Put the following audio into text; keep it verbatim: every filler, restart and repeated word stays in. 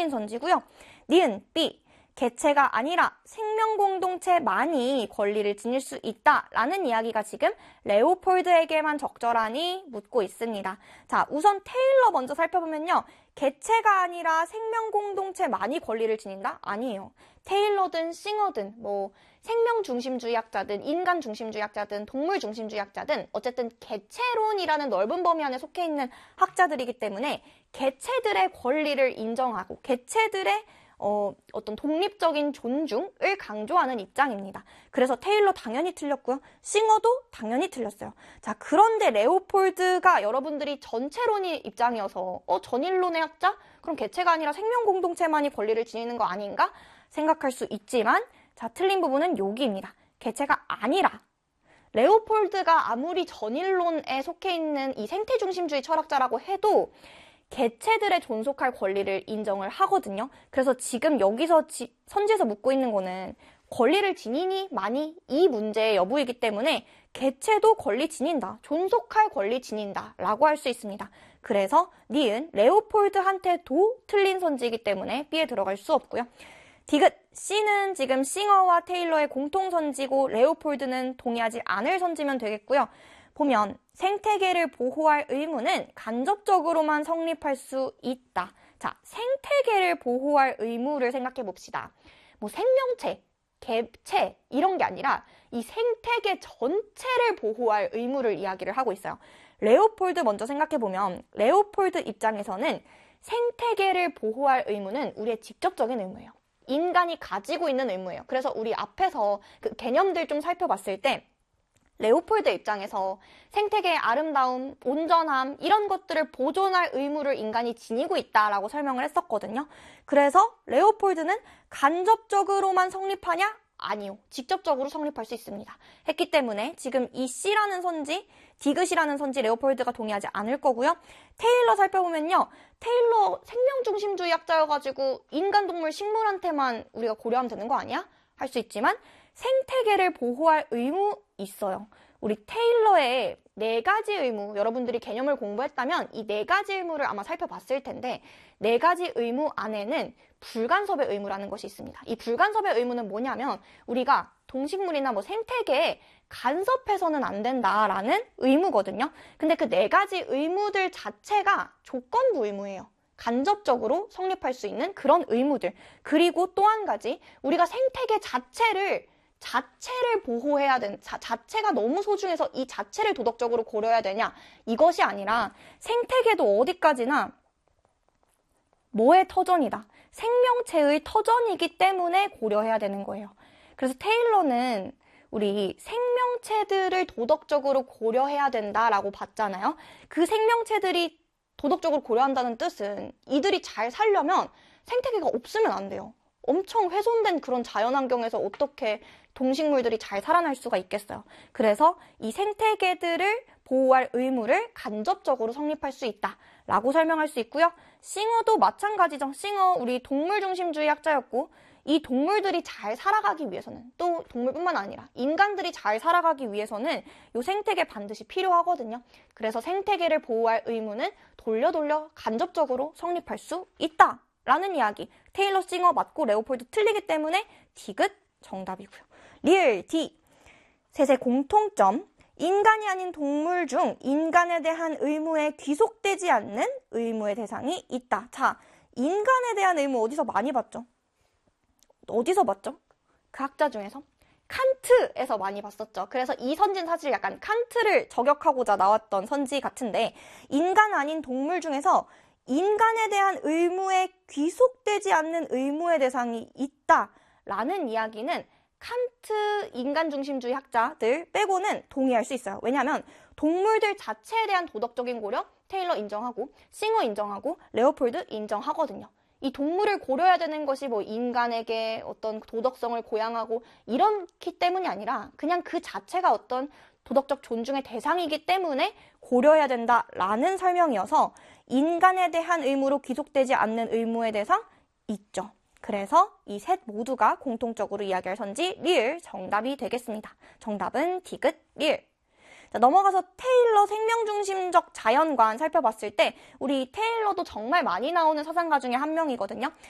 틀린 선지고요. 니은 B. 개체가 아니라 생명 공동체만이 권리를 지닐 수 있다라는 이야기가 지금 레오폴드에게만 적절하니 묻고 있습니다. 자, 우선 테일러 먼저 살펴보면요. 개체가 아니라 생명 공동체만이 권리를 지닌다? 아니에요. 테일러든 싱어든 뭐 생명 중심주의학자든 인간 중심주의학자든 동물 중심주의학자든 어쨌든 개체론이라는 넓은 범위 안에 속해 있는 학자들이기 때문에 개체들의 권리를 인정하고 개체들의 어, 어떤 독립적인 존중을 강조하는 입장입니다. 그래서 테일러 당연히 틀렸고요. 싱어도 당연히 틀렸어요. 자, 그런데 레오폴드가 여러분들이 전체론의 입장이어서 어, 전일론의 학자? 그럼 개체가 아니라 생명 공동체만이 권리를 지니는 거 아닌가? 생각할 수 있지만 자, 틀린 부분은 여기입니다. 개체가 아니라 레오폴드가 아무리 전일론에 속해 있는 이 생태중심주의 철학자라고 해도 개체들의 존속할 권리를 인정을 하거든요. 그래서 지금 여기서 지, 선지에서 묻고 있는 거는 권리를 지니니 많이 이 문제의 여부이기 때문에 개체도 권리 지닌다, 존속할 권리 지닌다 라고 할 수 있습니다. 그래서 니은 레오폴드한테도 틀린 선지이기 때문에 B에 들어갈 수 없고요. 디귿 C는 지금 싱어와 테일러의 공통선지고 레오폴드는 동의하지 않을 선지면 되겠고요. 보면 생태계를 보호할 의무는 간접적으로만 성립할 수 있다. 자, 생태계를 보호할 의무를 생각해 봅시다. 뭐 생명체, 개체 이런 게 아니라 이 생태계 전체를 보호할 의무를 이야기를 하고 있어요. 레오폴드 먼저 생각해 보면 레오폴드 입장에서는 생태계를 보호할 의무는 우리의 직접적인 의무예요. 인간이 가지고 있는 의무예요. 그래서 우리 앞에서 그 개념들 좀 살펴봤을 때 레오폴드 입장에서 생태계의 아름다움, 온전함 이런 것들을 보존할 의무를 인간이 지니고 있다라고 설명을 했었거든요. 그래서 레오폴드는 간접적으로만 성립하냐? 아니요. 직접적으로 성립할 수 있습니다. 했기 때문에 지금 이 C라는 선지, 디귿이라는 선지 레오폴드가 동의하지 않을 거고요. 테일러 살펴보면요. 테일러 생명중심주의학자여가지고 인간, 동물, 식물한테만 우리가 고려하면 되는 거 아니야? 할 수 있지만 생태계를 보호할 의무 있어요. 우리 테일러의 네 가지 의무, 여러분들이 개념을 공부했다면 이 네 가지 의무를 아마 살펴봤을 텐데 네 가지 의무 안에는 불간섭의 의무라는 것이 있습니다. 이 불간섭의 의무는 뭐냐면 우리가 동식물이나 뭐 생태계에 간섭해서는 안 된다라는 의무거든요. 근데 그 네 가지 의무들 자체가 조건부 의무예요. 간접적으로 성립할 수 있는 그런 의무들. 그리고 또 한 가지, 우리가 생태계 자체를 자체를 보호해야 되는, 자, 자체가 너무 소중해서 이 자체를 도덕적으로 고려해야 되냐? 이것이 아니라 생태계도 어디까지나 뭐의 터전이다. 생명체의 터전이기 때문에 고려해야 되는 거예요. 그래서 테일러는 우리 생명체들을 도덕적으로 고려해야 된다라고 봤잖아요. 그 생명체들이 도덕적으로 고려한다는 뜻은 이들이 잘 살려면 생태계가 없으면 안 돼요. 엄청 훼손된 그런 자연환경에서 어떻게 동식물들이 잘 살아날 수가 있겠어요. 그래서 이 생태계들을 보호할 의무를 간접적으로 성립할 수 있다라고 설명할 수 있고요. 싱어도 마찬가지죠. 싱어 우리 동물 중심주의 학자였고 이 동물들이 잘 살아가기 위해서는 또 동물뿐만 아니라 인간들이 잘 살아가기 위해서는 이 생태계 반드시 필요하거든요. 그래서 생태계를 보호할 의무는 돌려 돌려 간접적으로 성립할 수 있다. 라는 이야기. 테일러 싱어 맞고 레오폴드 틀리기 때문에 디귿 정답이고요. 리을 D. 셋의 공통점. 인간이 아닌 동물 중 인간에 대한 의무에 귀속되지 않는 의무의 대상이 있다. 자, 인간에 대한 의무 어디서 많이 봤죠? 어디서 봤죠? 그 학자 중에서? 칸트에서 많이 봤었죠. 그래서 이 선지는 사실 약간 칸트를 저격하고자 나왔던 선지 같은데 인간 아닌 동물 중에서 인간에 대한 의무에 귀속되지 않는 의무의 대상이 있다라는 이야기는 칸트 인간중심주의 학자들 빼고는 동의할 수 있어요. 왜냐하면 동물들 자체에 대한 도덕적인 고려 테일러 인정하고 싱어 인정하고 레오폴드 인정하거든요. 이 동물을 고려해야 되는 것이 뭐 인간에게 어떤 도덕성을 고양하고 이렇기 때문이 아니라 그냥 그 자체가 어떤 도덕적 존중의 대상이기 때문에 고려해야 된다라는 설명이어서 인간에 대한 의무로 귀속되지 않는 의무의 대상 있죠. 그래서 이 셋 모두가 공통적으로 이야기할 선지 리을 정답이 되겠습니다. 정답은 디귿 리을. 자, 넘어가서 테일러 생명중심적 자연관 살펴봤을 때 우리 테일러도 정말 많이 나오는 사상가 중에 한 명이거든요.